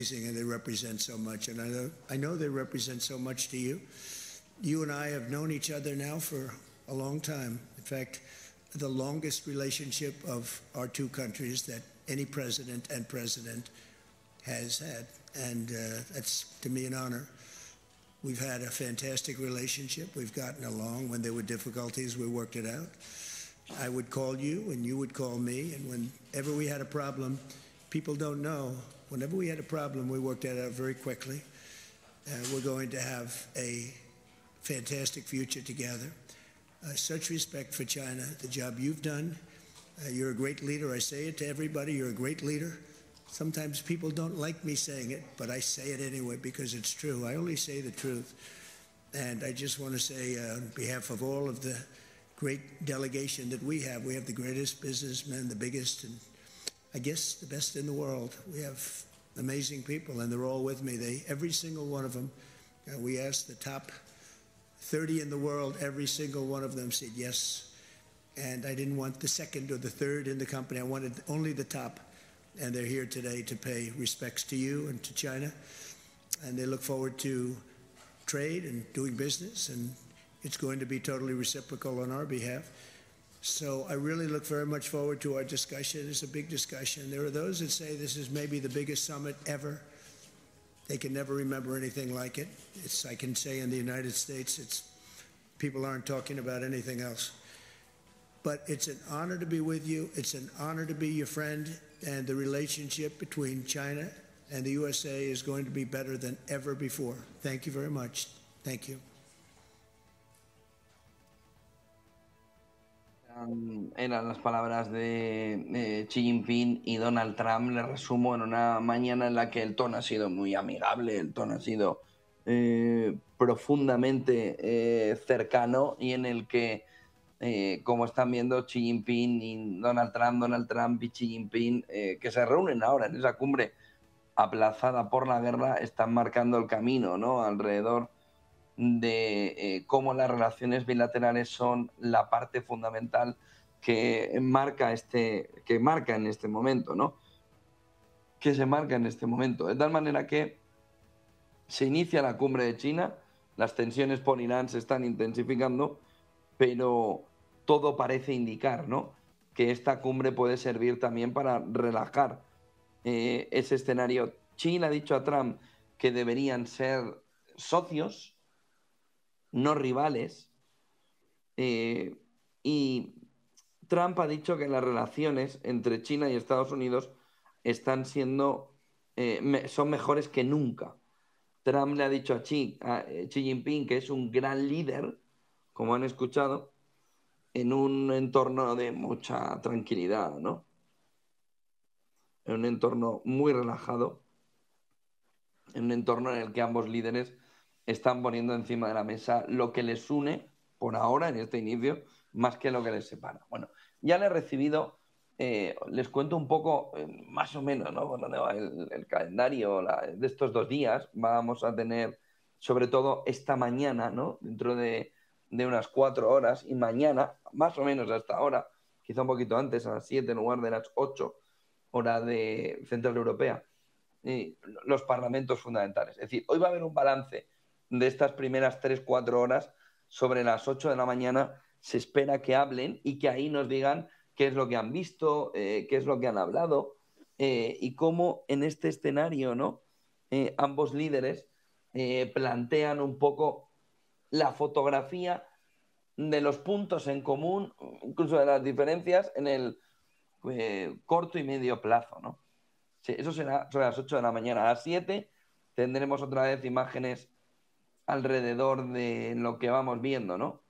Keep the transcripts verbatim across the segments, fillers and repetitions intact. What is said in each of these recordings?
And they represent so much, and I know, I know they represent so much to you. You and I have known each other now for a long time. In fact, the longest relationship of our two countries that any president and president has had, and uh, that's, to me, an honor. We've had a fantastic relationship. We've gotten along. When there were difficulties, we worked it out. I would call you, and you would call me, and whenever we had a problem, people don't know, whenever we had a problem, we worked that out very quickly. Uh, we're going to have a fantastic future together. Uh, such respect for China, the job you've done. Uh, you're a great leader. I say it to everybody, you're a great leader. Sometimes people don't like me saying it, but I say it anyway because it's true. I only say the truth. And I just want to say, uh, on behalf of all of the great delegation that we have, we have the greatest businessmen, the biggest, and I guess the best in the world. We have amazing people, and they're all with me. They, every single one of them, uh, we asked the top thirty in the world, every single one of them said yes. And I didn't want the second or the third in the company. I wanted only the top. And they're here today to pay respects to you and to China. And they look forward to trade and doing business, and it's going to be totally reciprocal on our behalf. So I really look very much forward to our discussion. It's a big discussion. There are those that say this is maybe the biggest summit ever. They can never remember anything like it. It's, I can say in the United States, it's, people aren't talking about anything else. But it's an honor to be with you. It's an honor to be your friend. And the relationship between China and the U S A is going to be better than ever before. Thank you very much. Thank you. Eran las palabras de eh, Xi Jinping y Donald Trump. Le resumo, en una mañana en la que el tono ha sido muy amigable, el tono ha sido eh, profundamente eh, cercano, y en el que, eh, como están viendo, Xi Jinping y Donald Trump, Donald Trump y Xi Jinping, eh, que se reúnen ahora en esa cumbre aplazada por la guerra, están marcando el camino, ¿no?, alrededor de eh, cómo las relaciones bilaterales son la parte fundamental que marca, este, que marca en este momento, ¿no? Que se marca en este momento. De tal manera que se inicia la cumbre de China, las tensiones por Irán se están intensificando, pero todo parece indicar, ¿no?, que esta cumbre puede servir también para relajar eh, ese escenario. China ha dicho a Trump que deberían ser socios, no rivales, eh, y Trump ha dicho que las relaciones entre China y Estados Unidos están siendo, eh, me, son mejores que nunca. Trump le ha dicho a Xi, a Xi Jinping que es un gran líder, como han escuchado, en un entorno de mucha tranquilidad, ¿no? En un entorno muy relajado, en un entorno en el que ambos líderes están poniendo encima de la mesa lo que les une por ahora, en este inicio, más que lo que les separa. Bueno, ya le he recibido, eh, les cuento un poco, eh, más o menos, ¿no?, por dónde va el, el calendario la, de estos dos días. Vamos a tener, sobre todo esta mañana, ¿no?, dentro de, de unas cuatro horas, y mañana, más o menos hasta ahora, quizá un poquito antes, a las siete en lugar de las ocho, hora de Central Europea, eh, los parlamentos fundamentales. Es decir, hoy va a haber un balance de estas primeras tres, cuatro horas. Sobre las ocho de la mañana se espera que hablen y que ahí nos digan qué es lo que han visto, eh, qué es lo que han hablado, eh, y cómo en este escenario, ¿no?, eh, ambos líderes eh, plantean un poco la fotografía de los puntos en común, incluso de las diferencias en el eh, corto y medio plazo, ¿no? Sí, eso será sobre las ocho de la mañana. A las siete tendremos otra vez imágenes alrededor de lo que vamos viendo, ¿no?,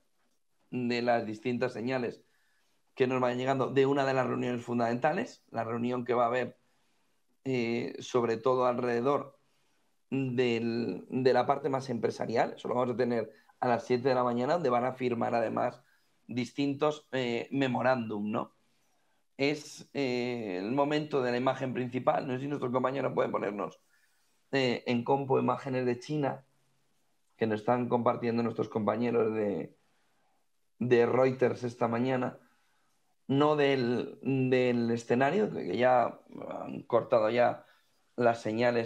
de las distintas señales que nos van llegando de una de las reuniones fundamentales, la reunión que va a haber eh, sobre todo alrededor del, de la parte más empresarial. Eso lo vamos a tener a las siete de la mañana, donde van a firmar además distintos eh, memorándum, ¿no? Es eh, el momento de la imagen principal. No sé si nuestro compañero puede ponernos eh, en compo imágenes de China que nos están compartiendo nuestros compañeros de, de Reuters esta mañana, no del, del escenario, que ya han cortado ya las señales